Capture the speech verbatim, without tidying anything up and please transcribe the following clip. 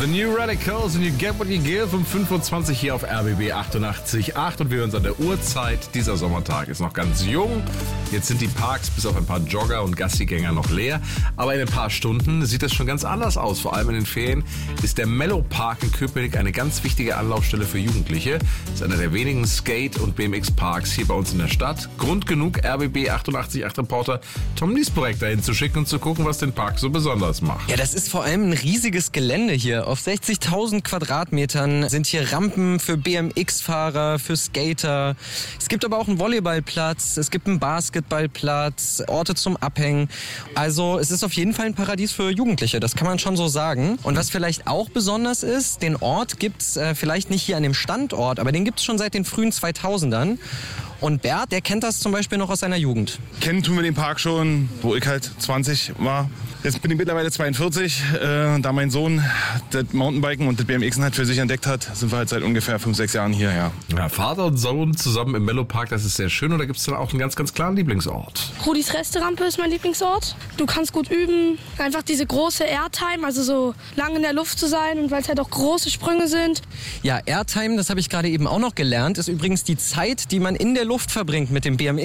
The New Radicals and You Get What You Give um fünf Uhr zwanzig hier auf R B B achtundachtzig Komma acht und wir hören uns an der Uhrzeit. Dieser Sommertag ist noch ganz jung. Jetzt sind die Parks bis auf ein paar Jogger und Gassigänger noch leer. Aber in ein paar Stunden sieht das schon ganz anders aus. Vor allem in den Ferien ist der Mellow Park in Köpenick eine ganz wichtige Anlaufstelle für Jugendliche. Das ist einer der wenigen Skate- und B M X-Parks hier bei uns in der Stadt. Grund genug, R B B achtundachtzig Komma acht Reporter Tom Niesburek dahin zu schicken und zu gucken, was den Park so besonders macht. Ja, das ist vor allem ein riesiges Gelände hier. Auf sechzigtausend Quadratmetern sind hier Rampen für B M X-Fahrer, für Skater. Es gibt aber auch einen Volleyballplatz, es gibt einen Basketballplatz, Orte zum Abhängen. Also es ist auf jeden Fall ein Paradies für Jugendliche, das kann man schon so sagen. Und was vielleicht auch besonders ist, den Ort gibt's äh, vielleicht nicht hier an dem Standort, aber den gibt's schon seit den frühen zweitausendern. Und Bert, der kennt das zum Beispiel noch aus seiner Jugend. Kennen tun wir den Park schon, wo ich halt zwanzig war. Jetzt bin ich mittlerweile zweiundvierzig. Äh, da mein Sohn das Mountainbiken und das B M Xen halt für sich entdeckt hat, sind wir halt seit ungefähr fünf, sechs Jahren hierher. Ja, Vater und Sohn zusammen im Mellow Park, das ist sehr schön. Und da gibt es dann auch einen ganz, ganz klaren Lieblingsort. Rudis Resterampe ist mein Lieblingsort. Du kannst gut üben. Einfach diese große Airtime, also so lang in der Luft zu sein und weil es halt auch große Sprünge sind. Ja, Airtime, das habe ich gerade eben auch noch gelernt, ist übrigens die Zeit, die man in der Luft verbringt mit dem B M